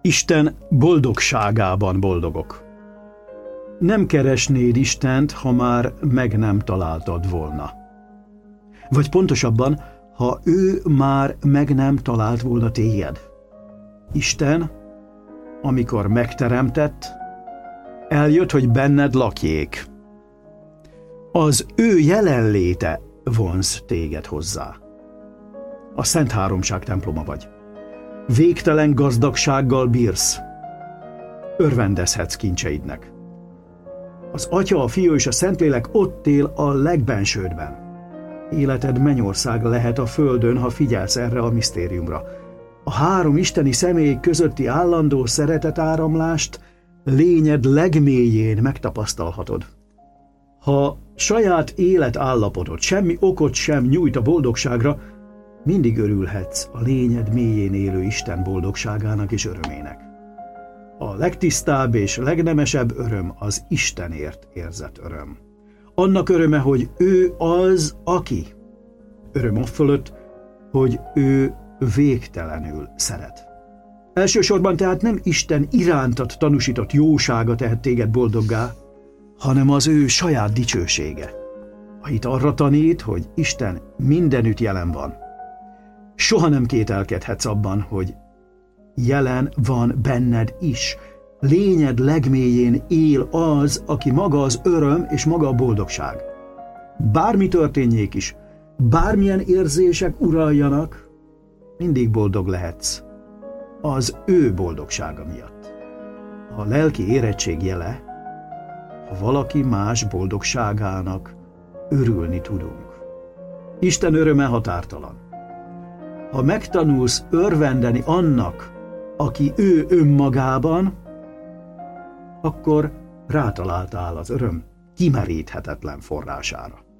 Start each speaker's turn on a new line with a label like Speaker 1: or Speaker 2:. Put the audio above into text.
Speaker 1: Isten boldogságában boldogok. Nem keresnéd Istent, ha már meg nem találtad volna. Vagy pontosabban, ha ő már meg nem talált volna téged. Isten, amikor megteremtett, eljött, hogy benned lakjék. Az ő jelenléte vonz téged hozzá. A Szent Háromság temploma vagy. Végtelen gazdagsággal bírsz. Örvendezhetsz kincseidnek. Az Atya, a Fiú és a Szentlélek ott él a legbensődben. Életed mennyország lehet a földön, ha figyelsz erre a misztériumra. A három isteni személy közötti állandó szeretetáramlást lényed legmélyén megtapasztalhatod. Ha saját életállapotod semmi okot sem nyújt a boldogságra, mindig örülhetsz a lényed mélyén élő Isten boldogságának és örömének. A legtisztább és legnemesebb öröm az Istenért érzett öröm. Annak öröme, hogy ő az, aki. Öröm afölött, hogy ő végtelenül szeret. Elsősorban tehát nem Isten irántad tanúsított jósága tehet téged boldoggá, hanem az ő saját dicsősége. A hit arra tanít, hogy Isten mindenütt jelen van. Soha nem kételkedhetsz abban, hogy jelen van benned is. Lényed legmélyén él az, aki maga az öröm és maga a boldogság. Bármi történjék is, bármilyen érzések uraljanak, mindig boldog lehetsz. Az ő boldogsága miatt. A lelki érettség jele, ha valaki más boldogságának örülni tudunk. Isten öröme határtalan. Ha megtanulsz örvendeni annak, aki ő önmagában, akkor rátaláltál az öröm kimeríthetetlen forrására.